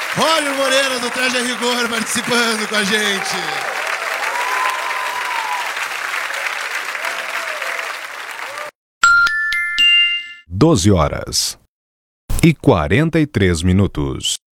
Rômulo Moreira do Traje a Rigor participando com a gente. 12h43.